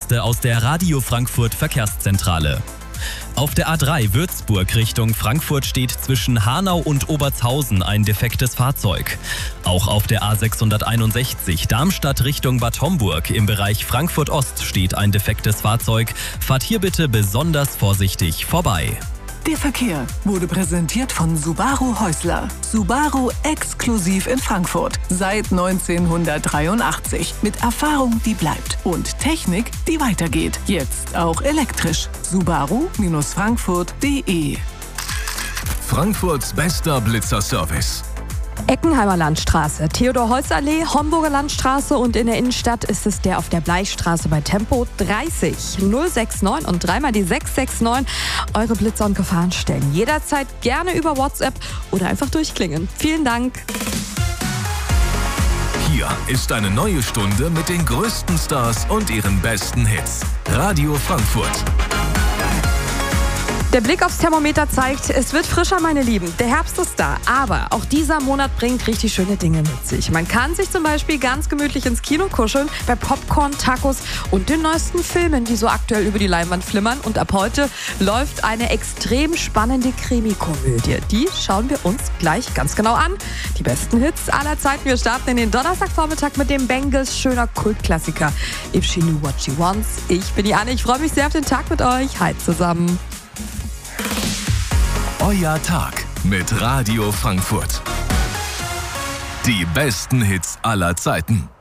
Neueste aus der Radio Frankfurt Verkehrszentrale. Auf der A3 Würzburg Richtung Frankfurt steht zwischen Hanau und Obertshausen ein defektes Fahrzeug. Auch auf der A661 Darmstadt Richtung Bad Homburg im Bereich Frankfurt Ost steht ein defektes Fahrzeug. Fahrt hier bitte besonders vorsichtig vorbei. Der Verkehr wurde präsentiert von Subaru Häusler. Subaru exklusiv in Frankfurt. Seit 1983. Mit Erfahrung, die bleibt. Und Technik, die weitergeht. Jetzt auch elektrisch. Subaru-Frankfurt.de. Frankfurts bester Blitzerservice. Eckenheimer Landstraße, Theodor-Holz-Allee, Homburger Landstraße und in der Innenstadt ist es der auf der Bleichstraße bei Tempo 30 069 und dreimal die 669. Eure Blitzer und Gefahren stellen jederzeit gerne über WhatsApp oder einfach durchklingen. Vielen Dank. Hier ist eine neue Stunde mit den größten Stars und ihren besten Hits. Radio Frankfurt. Der Blick aufs Thermometer zeigt, es wird frischer, meine Lieben. Der Herbst ist da, aber auch dieser Monat bringt richtig schöne Dinge mit sich. Man kann sich zum Beispiel ganz gemütlich ins Kino kuscheln, bei Popcorn, Tacos und den neuesten Filmen, die so aktuell über die Leinwand flimmern. Und ab heute läuft eine extrem spannende Krimi-Komödie. Die schauen wir uns gleich ganz genau an. Die besten Hits aller Zeiten. Wir starten in den Donnerstagvormittag mit dem Bengals schöner Kultklassiker If She Knew What She Wants. Ich bin die Anne, ich freue mich sehr auf den Tag mit euch. Hi zusammen. Euer Tag mit Radio Frankfurt. Die besten Hits aller Zeiten.